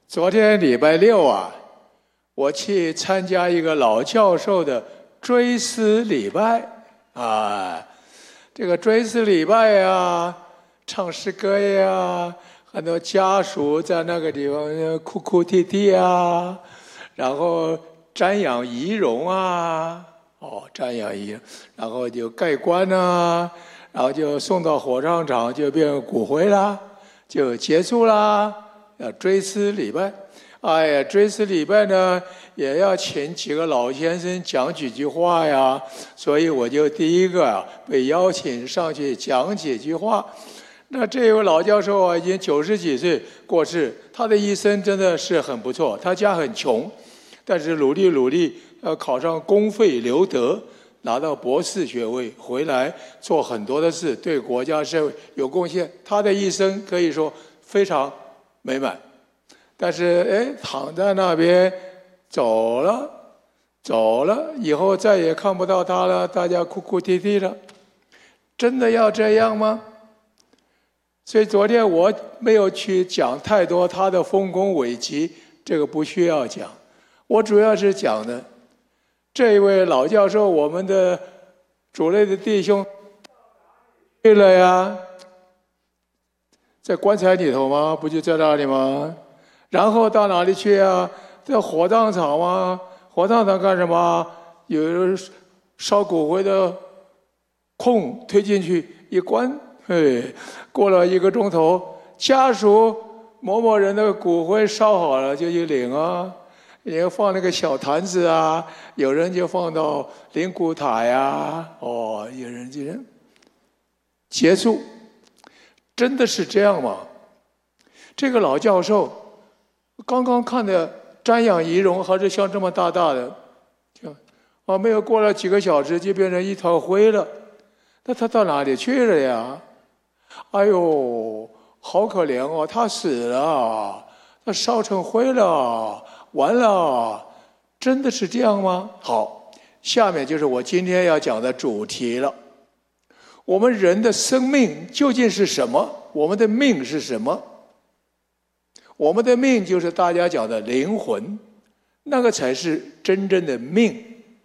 昨天礼拜六啊，我去参加一个老教授的追思礼拜啊。这个追思礼拜呀，唱诗歌呀，很多家属在那个地方哭哭啼啼啊，然后瞻仰遗容啊，瞻仰遗容，然后就盖棺啊，然后就送到火葬场，就变骨灰啦，就结束啦。要追思礼拜，哎呀，追思礼拜呢，也要请几个老先生讲几句话呀，所以我就第一个被邀请上去讲几句话。那这位老教授啊，已经90几岁过世，他的一生真的是很不错。他家很穷，但是努力，考上公费留德，拿到博士学位，回来做很多的事，对国家社会有贡献。他的一生可以说非常美满，但是躺在那边走了，以后再也看不到他了，大家哭哭啼啼了。真的要这样吗？所以昨天我没有去讲太多他的丰功伟绩，这个不需要讲。我主要是讲的这一位老教授，我们的主内的弟兄去了呀，在棺材里头吗？不就在那里吗？然后到哪里去啊？在火葬场吗？火葬场干什么？有人烧骨灰的空推进去一关，过了1个钟头，家属某某人的骨灰烧好了就去领啊，也放那个小坛子啊，有人就放到灵骨塔呀，有人就结束。真的是这样吗？这个老教授刚刚看的瞻仰遗容还是像这么大的，没有过了几个小时就变成一团灰了。那他到哪里去了呀？哎呦，好可怜哦，他死了，他烧成灰了，完了。真的是这样吗？好，下面就是我今天要讲的主题了。我们人的生命究竟是什么？我们的命是什么？我们的命就是大家讲的灵魂，那个才是真正的命。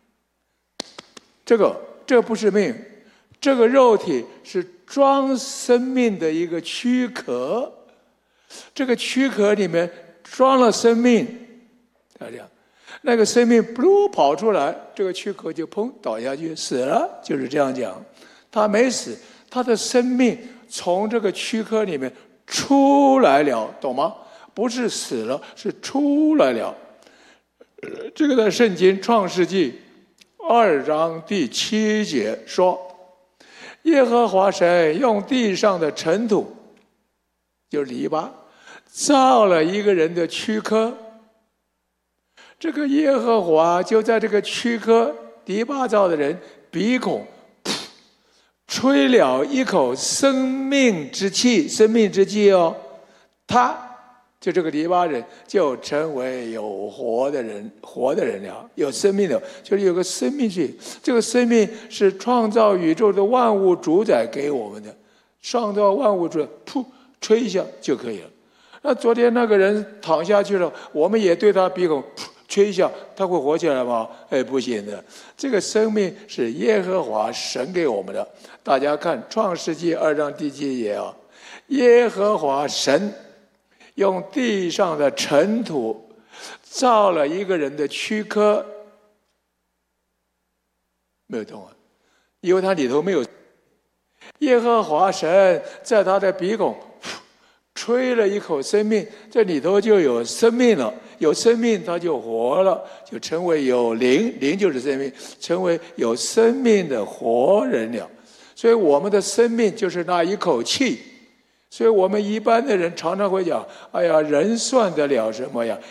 这不是命，这个肉体是装生命的一个躯壳，这个躯壳里面装了生命，大家那个生命噗跑出来，这个躯壳就砰倒下去死了，就是这样讲。他没死，他的生命从这个躯壳里面出来了，懂吗？不是死了，是出来了。这个在圣经创世纪2章第7节说，耶和华神用地上的尘土，就是泥巴，造了一个人的躯壳。这个耶和华就在这个躯壳泥巴造的人鼻孔吹了一口生命之气哦，他就这个泥巴人就成为有活的人了，有生命的，就是有个生命去。这个生命是创造宇宙的万物主宰给我们的，创造万物主宰，噗，吹一下就可以了。那昨天那个人躺下去了，我们也对他鼻孔噗吹一下，他会活起来吗？不行的。这个生命是耶和华神给我们的。大家看创世纪2章第7节啊，耶和华神用地上的尘土造了一个人的躯壳，没有动啊，因为它里头没有。耶和华神在他的鼻孔吹了一口生命，这里头就有生命了，有生命他就活了，就成为有灵，灵就是生命，成为有生命的活人了。所以我们的生命就是那一口气。所以我们一般的人常常会讲，哎呀，人算得了什么呀？